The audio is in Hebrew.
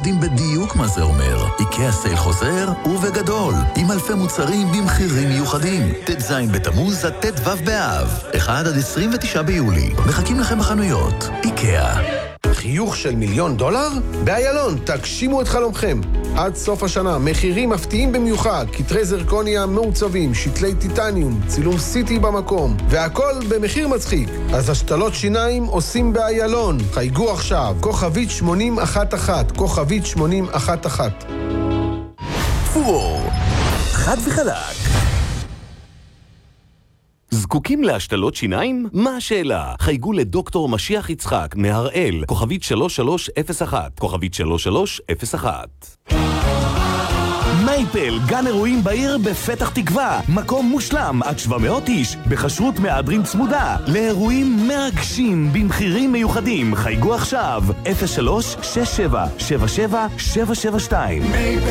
יודעים בדיוק מה זה אומר. איקאה סייל חוזר ובגדול, עם אלפי מוצרים במחירים מיוחדים. ט"ז בתמוז עד ט"ו באב, 1 עד 29 ביולי. מחכים לכם בחנויות. איקאה. חיוך של $1,000,000? באיילון, תגשימו את חלומכם. עד סוף השנה, מחירים מפתיעים במיוחד, כתרי זרקוניה מעוצבים, שתלי טיטניום, צילום סיטי במקום, והכל במחיר מצחיק. אז השתלות שיניים עושים באיילון. חייגו עכשיו, כוכבית 8011, כוכבית 8011. פורור, חד וחלק. זקוקים להשתלות שיניים? מה השאלה? חייגו לדוקטור משיח יצחק מהראל, כוכבית 3301, כוכבית 3301. מייפל, גן אירועים בעיר בפתח תקווה, מקום מושלם עד 700 איש, בחשרות מהדרין צמודה, לאירועים מרגשים במחירים מיוחדים. חייגו עכשיו 03-6777-772.